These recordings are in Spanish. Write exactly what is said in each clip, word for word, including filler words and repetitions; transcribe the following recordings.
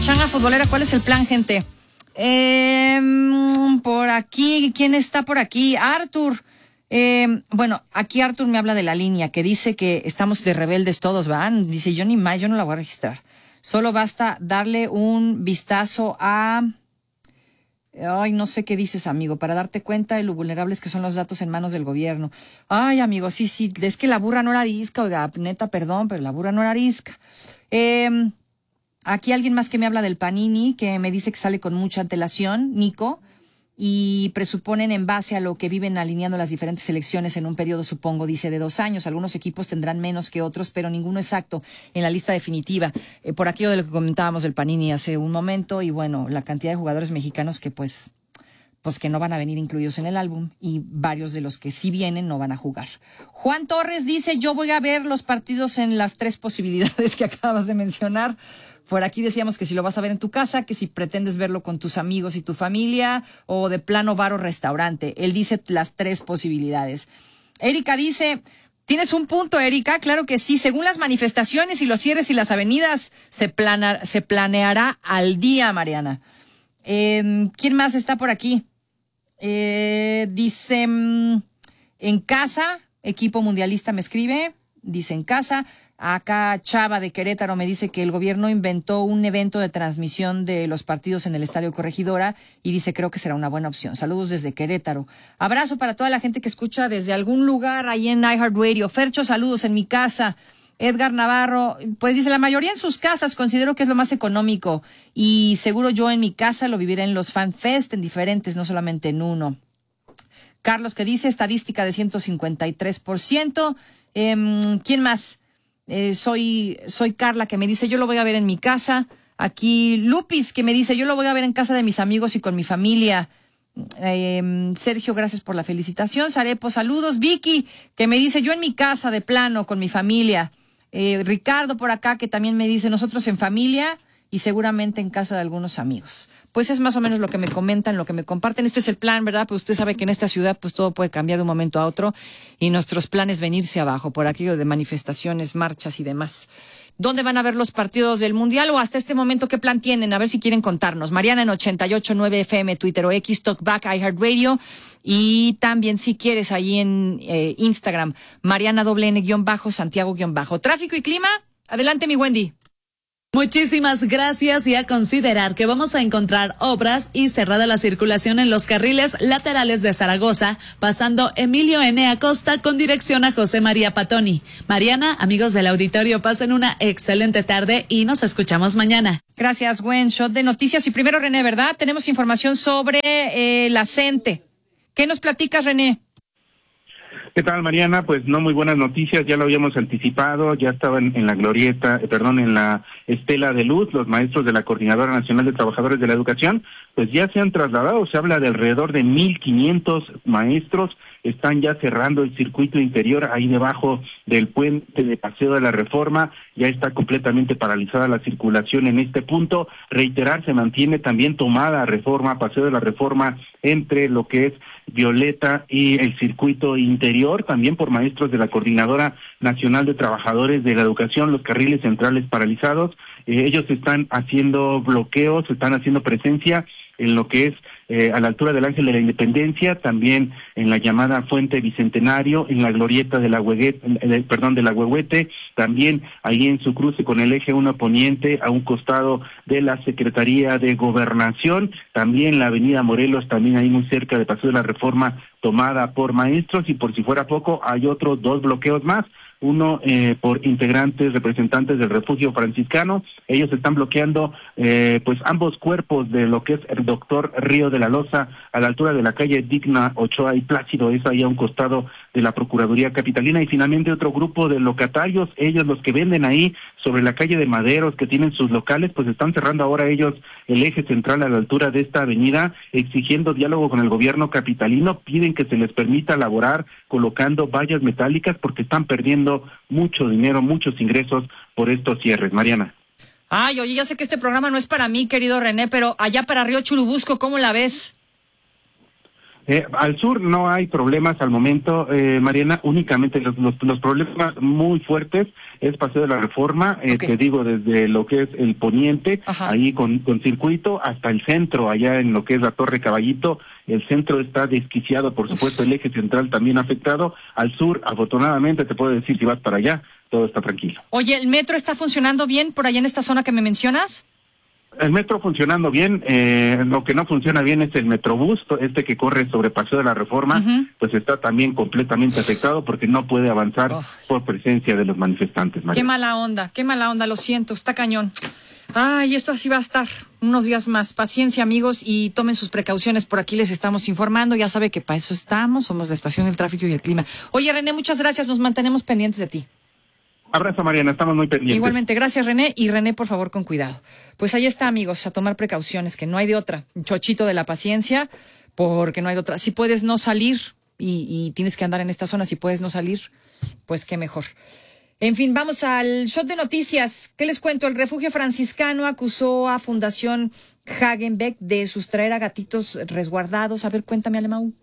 Changa futbolera, ¿cuál es el plan, gente? Eh, por aquí, ¿quién está por aquí? Arthur. Eh, bueno, aquí Arthur me habla de la línea, que dice que estamos de rebeldes todos, ¿van? Dice, yo ni más, yo no la voy a registrar. Solo basta darle un vistazo a... Ay, no sé qué dices, amigo, para darte cuenta de lo vulnerables que son los datos en manos del gobierno. Ay, amigo, sí, sí, es que la burra no era arisca, oiga, neta, perdón, pero la burra no era arisca. Eh... Aquí alguien más que me habla del Panini, que me dice que sale con mucha antelación, Nico, y presuponen en base a lo que viven alineando las diferentes selecciones en un periodo, supongo, dice, de dos años. Algunos equipos tendrán menos que otros, pero ninguno exacto en la lista definitiva. Eh, por aquello de lo que comentábamos del Panini hace un momento, y bueno, la cantidad de jugadores mexicanos que pues... pues que no van a venir incluidos en el álbum, y varios de los que sí vienen no van a jugar. Juan Torres dice, yo voy a ver los partidos en las tres posibilidades que acabas de mencionar. Por aquí decíamos que si lo vas a ver en tu casa, que si pretendes verlo con tus amigos y tu familia, o de plano bar o restaurante. Él dice las tres posibilidades. Erika dice, tienes un punto, Erika, claro que sí. Según las manifestaciones y los cierres y las avenidas, se, plana, se planeará al día, Mariana. Eh, ¿Quién más está por aquí? Eh, dice, mmm, en casa, equipo mundialista me escribe, dice en casa. Acá Chava de Querétaro me dice que el gobierno inventó un evento de transmisión de los partidos en el Estadio Corregidora y dice, creo que será una buena opción. Saludos desde Querétaro. Abrazo para toda la gente que escucha desde algún lugar ahí en iHeartRadio. Fercho, saludos en mi casa. Edgar Navarro, pues dice, la mayoría en sus casas, considero que es lo más económico y seguro yo en mi casa lo viviré en los FanFest, en diferentes, no solamente en uno. Carlos que dice, estadística de ciento cincuenta y tres por ciento. Eh, ¿Quién más? Eh, soy, soy Carla que me dice, yo lo voy a ver en mi casa. Aquí Lupis que me dice, yo lo voy a ver en casa de mis amigos y con mi familia. Eh, Sergio, gracias por la felicitación. Sarepo, saludos. Vicky que me dice, yo en mi casa de plano con mi familia. Eh, Ricardo por acá que también me dice, nosotros en familia y seguramente en casa de algunos amigos. Pues es más o menos lo que me comentan, lo que me comparten. Este es el plan, ¿verdad? Pues usted sabe que en esta ciudad pues todo puede cambiar de un momento a otro y nuestros planes venirse abajo por aquello de manifestaciones, marchas y demás. ¿Dónde van a ver los partidos del Mundial o hasta este momento qué plan tienen? A ver si quieren contarnos. Mariana en ochenta y ocho punto nueve F M, Twitter o X, Talkback, iHeartRadio. Y también si quieres ahí en eh, Instagram, Mariana doble N guión bajo, Santiago guión bajo. Tráfico y clima. Adelante, mi Wendy. Muchísimas gracias y a considerar que vamos a encontrar obras y cerrada la circulación en los carriles laterales de Zaragoza, pasando Emilio N. Acosta con dirección a José María Patoni. Mariana, amigos del auditorio, pasen una excelente tarde y nos escuchamos mañana. Gracias, Gwen. Shot de noticias. Y primero, René, ¿verdad? Tenemos información sobre eh, la CENTE. ¿Qué nos platicas, René? ¿Qué tal, Mariana? Pues no muy buenas noticias, ya lo habíamos anticipado, ya estaban en la glorieta, eh, perdón, en la estela de luz, los maestros de la Coordinadora Nacional de Trabajadores de la Educación, pues ya se han trasladado, se habla de alrededor de mil quinientos maestros, están ya cerrando el circuito interior ahí debajo del puente de Paseo de la Reforma, ya está completamente paralizada la circulación en este punto. Reiterar, se mantiene también tomada Reforma, Paseo de la Reforma, entre lo que es Violeta y el circuito interior, también por maestros de la Coordinadora Nacional de Trabajadores de la Educación, los carriles centrales paralizados. Eh, ellos están haciendo bloqueos, están haciendo presencia en lo que es eh, a la altura del Ángel de la Independencia, también en la llamada Fuente Bicentenario, en la glorieta de la Huehuete, eh, perdón, de la Huehuete, también ahí en su cruce con el eje uno poniente, a un costado de la Secretaría de Gobernación, también la avenida Morelos, también ahí muy cerca de Paseo de la Reforma, tomada por maestros, y por si fuera poco, hay otros dos bloqueos más, uno eh, por integrantes, representantes del refugio franciscano. Ellos están bloqueando eh, pues ambos cuerpos de lo que es el doctor Río de la Loza, a la altura de la calle Digna, Ochoa y Plácido, es ahí a un costado de la Procuraduría Capitalina. Y finalmente otro grupo de locatarios, ellos los que venden ahí sobre la calle de Maderos, que tienen sus locales, pues están cerrando ahora ellos el eje central a la altura de esta avenida, exigiendo diálogo con el gobierno capitalino, piden que se les permita laborar colocando vallas metálicas porque están perdiendo mucho dinero, muchos ingresos por estos cierres. Mariana. Ay, oye, ya sé que este programa no es para mí, querido René, pero allá para Río Churubusco, ¿cómo la ves? Eh, al sur no hay problemas al momento, eh, Mariana, únicamente los, los, los problemas muy fuertes es Paseo de la Reforma, eh, Okay. te digo, desde lo que es el poniente, Ajá. ahí con, con circuito, hasta el centro, allá en lo que es la Torre Caballito. El centro está desquiciado, por supuesto, el eje central también afectado. Al sur, afortunadamente, te puedo decir, si vas para allá, todo está tranquilo. Oye, ¿el metro está funcionando bien por allá en esta zona que me mencionas? El metro funcionando bien, eh, lo que no funciona bien es el Metrobús, este que corre sobre Paseo de la Reforma, uh-huh. pues está también completamente afectado porque no puede avanzar oh. por presencia de los manifestantes. María. Qué mala onda, qué mala onda, lo siento, está cañón. Ay, esto así va a estar unos días más. Paciencia, amigos, y tomen sus precauciones. Por aquí les estamos informando. Ya sabe que para eso estamos. Somos la estación del tráfico y el clima. Oye, René, muchas gracias. Nos mantenemos pendientes de ti. Abrazo, Mariana. Estamos muy pendientes. Igualmente. Gracias, René. Y René, por favor, con cuidado. Pues ahí está, amigos, a tomar precauciones, que no hay de otra. Un chochito de la paciencia, porque no hay de otra. Si puedes no salir y, y tienes que andar en esta zona, si puedes no salir, pues qué mejor. En fin, vamos al shot de noticias. ¿Qué les cuento? El Refugio Franciscano acusó a Fundación Hagenbeck de sustraer a gatitos resguardados. A ver, cuéntame, Alemão.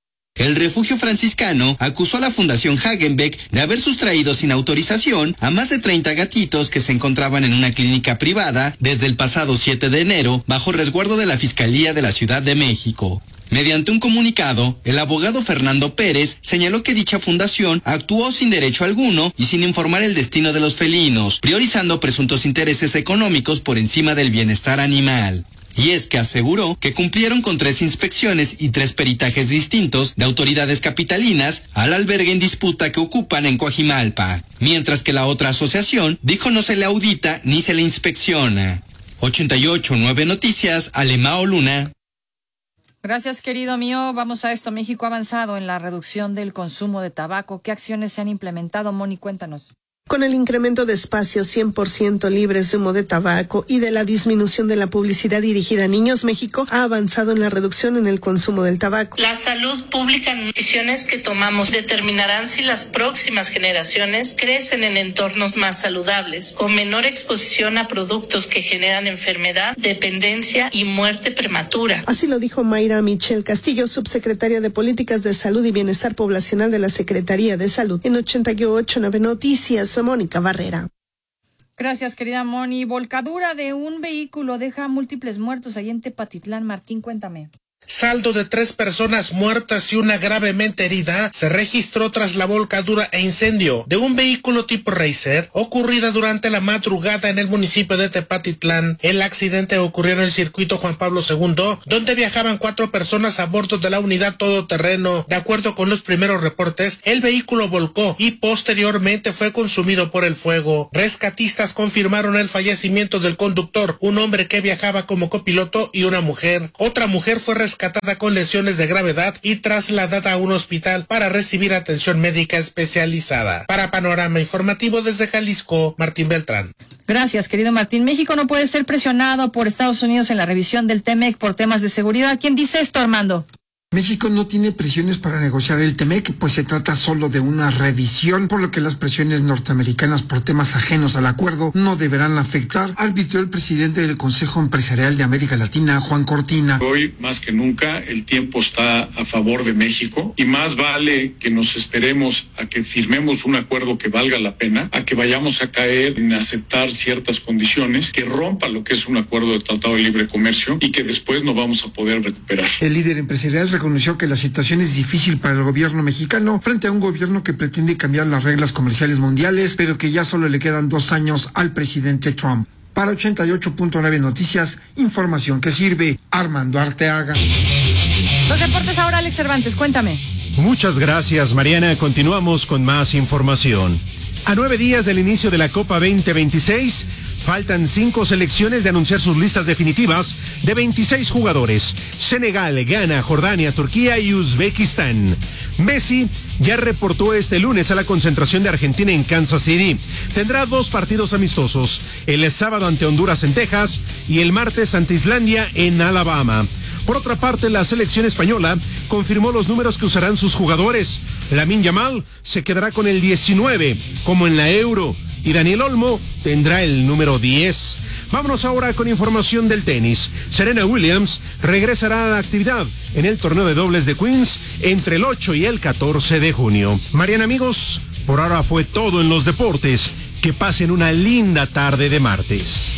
El Refugio Franciscano acusó a la Fundación Hagenbeck de haber sustraído sin autorización a más de treinta gatitos que se encontraban en una clínica privada desde el pasado siete de enero bajo resguardo de la Fiscalía de la Ciudad de México. Mediante un comunicado, el abogado Fernando Pérez señaló que dicha fundación actuó sin derecho alguno y sin informar el destino de los felinos, priorizando presuntos intereses económicos por encima del bienestar animal. Y es que aseguró que cumplieron con tres inspecciones y tres peritajes distintos de autoridades capitalinas al albergue en disputa que ocupan en Coajimalpa, mientras que la otra asociación dijo no se le audita ni se le inspecciona. ochenta y ocho punto nueve Noticias, Alemão Luna. Gracias, querido mío. Vamos a esto. México ha avanzado en la reducción del consumo de tabaco. ¿Qué acciones se han implementado, Moni? Cuéntanos. Con el incremento de espacios cien por ciento libres de humo de tabaco y de la disminución de la publicidad dirigida a niños, México ha avanzado en la reducción en el consumo del tabaco. La salud pública en decisiones que tomamos determinarán si las próximas generaciones crecen en entornos más saludables, con menor exposición a productos que generan enfermedad, dependencia y muerte prematura. Así lo dijo Mayra Michelle Castillo, subsecretaria de Políticas de Salud y Bienestar Poblacional de la Secretaría de Salud. En ochenta y ocho punto nueve Noticias, Mónica Barrera. Gracias, querida Moni. Volcadura de un vehículo deja múltiples muertos ahí en Tepatitlán. Martín, cuéntame. Saldo de tres personas muertas y una gravemente herida se registró tras la volcadura e incendio de un vehículo tipo Racer ocurrida durante la madrugada en el municipio de Tepatitlán. El accidente ocurrió en el circuito Juan Pablo segundo, donde viajaban cuatro personas a bordo de la unidad todoterreno. De acuerdo con los primeros reportes, el vehículo volcó y posteriormente fue consumido por el fuego. Rescatistas confirmaron el fallecimiento del conductor, un hombre que viajaba como copiloto, y una mujer. Otra mujer fue rescatada rescatada con lesiones de gravedad y trasladada a un hospital para recibir atención médica especializada. Para Panorama Informativo desde Jalisco, Martín Beltrán. Gracias, querido Martín. México no puede ser presionado por Estados Unidos en la revisión del T M E C por temas de seguridad. ¿Quién dice esto, Armando? México no tiene presiones para negociar el T M E C, pues se trata solo de una revisión, por lo que las presiones norteamericanas por temas ajenos al acuerdo no deberán afectar, advirtió el presidente del Consejo Empresarial de América Latina, Juan Cortina. Hoy, más que nunca, el tiempo está a favor de México y más vale que nos esperemos a que firmemos un acuerdo que valga la pena, a que vayamos a caer en aceptar ciertas condiciones que rompa lo que es un acuerdo de Tratado de Libre Comercio y que después no vamos a poder recuperar. El líder empresarial reconoció que la situación es difícil para el gobierno mexicano frente a un gobierno que pretende cambiar las reglas comerciales mundiales, pero que ya solo le quedan dos años al presidente Trump. Para ochenta y ocho punto nueve Noticias, información que sirve. Armando Arteaga. Los deportes ahora, Alex Cervantes, cuéntame. Muchas gracias, Mariana. Continuamos con más información. A nueve días del inicio de la Copa veinte veintiséis, faltan cinco selecciones de anunciar sus listas definitivas de veintiséis jugadores. Senegal, Ghana, Jordania, Turquía y Uzbekistán. Messi ya reportó este lunes a la concentración de Argentina en Kansas City. Tendrá dos partidos amistosos, el sábado ante Honduras en Texas y el martes ante Islandia en Alabama. Por otra parte, la selección española confirmó los números que usarán sus jugadores. Lamine Yamal se quedará con el diecinueve, como en la Euro, y Daniel Olmo tendrá el número diez. Vámonos ahora con información del tenis. Serena Williams regresará a la actividad en el torneo de dobles de Queens entre el ocho y el catorce de junio. Mariana, amigos, por ahora fue todo en los deportes. Que pasen una linda tarde de martes.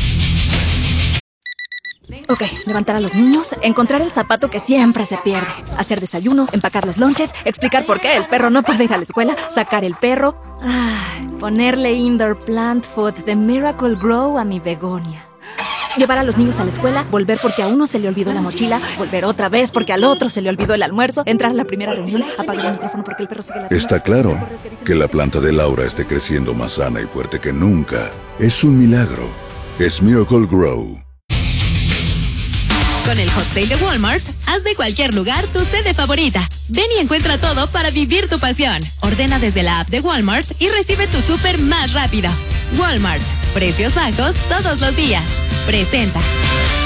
Ok, levantar a los niños, encontrar el zapato que siempre se pierde, hacer desayuno, empacar los lonches, explicar por qué el perro no puede ir a la escuela, sacar el perro, ah, ponerle indoor plant food de Miracle Grow a mi begonia. Llevar a los niños a la escuela, volver porque a uno se le olvidó la mochila, volver otra vez porque al otro se le olvidó el almuerzo, entrar a la primera reunión, apagar el micrófono porque el perro sigue la... Está claro que la planta de Laura esté creciendo más sana y fuerte que nunca. Es un milagro. Es Miracle Grow. Con el Hot Sale de Walmart, haz de cualquier lugar tu sede favorita. Ven y encuentra todo para vivir tu pasión. Ordena desde la app de Walmart y recibe tu súper más rápido. Walmart. Precios bajos todos los días. Presenta.